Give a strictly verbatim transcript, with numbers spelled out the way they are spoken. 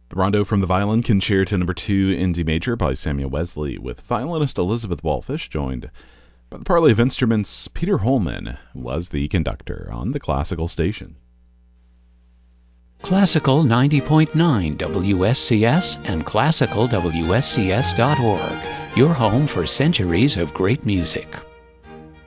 The rondo from the violin Concerto Number two in D major by Samuel Wesley, with violinist Elizabeth Walfish, joined by the parley of instruments. Peter Holman was the conductor on the classical station. Classical ninety point nine W S C S and classical W S C S dot org, your home for centuries of great music.